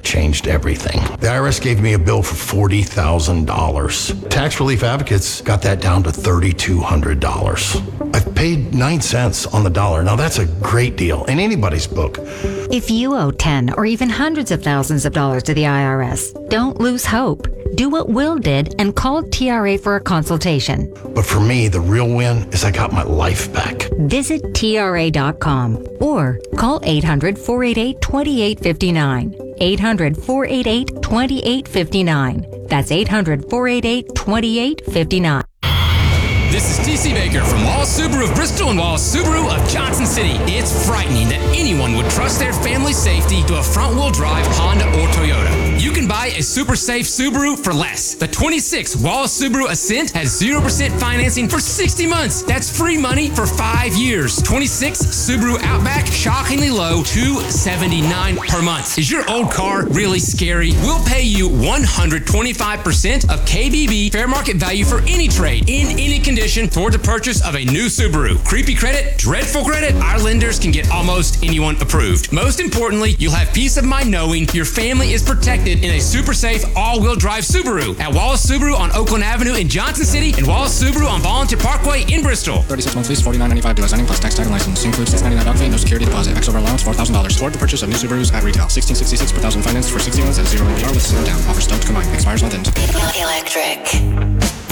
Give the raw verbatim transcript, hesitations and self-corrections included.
changed everything. The I R S gave me a bill for forty thousand dollars. Tax Relief Advocates got that down to three thousand two hundred dollars. I've paid nine cents on the dollar. Now that's a great deal in anybody's book. If you owe ten or even hundreds of thousands of dollars to the I R S, don't lose hope. Do what Will did and call T R A for a consultation. But for me, the real win is I got my life back. Visit T R A dot com or call eight hundred, four eight eight, two eight five nine. eight hundred, four eight eight, two eight five nine. That's eight hundred, four eight eight, two eight five nine. This is T C Baker from Wallace Subaru of Bristol and Wallace Subaru of Johnson City. It's frightening that anyone would trust their family's safety to a front-wheel drive Honda or Toyota. You can buy a super safe Subaru for less. The twenty-six Wallace Subaru Ascent has zero percent financing for sixty months. That's free money for five years. twenty-six Subaru Outback, shockingly low, two hundred seventy-nine dollars per month. Is your old car really scary? We'll pay you one hundred twenty-five percent of K B B fair market value for any trade in any condition toward the purchase of a new Subaru. Creepy credit, dreadful credit, our lenders can get almost anyone approved. Most importantly, you'll have peace of mind knowing your family is protected in a super safe all-wheel drive Subaru at Wallace Subaru on Oakland Avenue in Johnson City and Wallace Subaru on Volunteer Parkway in Bristol. thirty-six month lease, forty-nine ninety-five dealer signing plus tax, title, license. Includes six ninety-nine doc fee, no security deposit. Max over allowance four thousand dollars. Toward the purchase of new Subarus at retail. sixteen sixty-six per thousand financed for sixty months at zero A P R with zero down. Offers don't combine. Expires month end. Electric.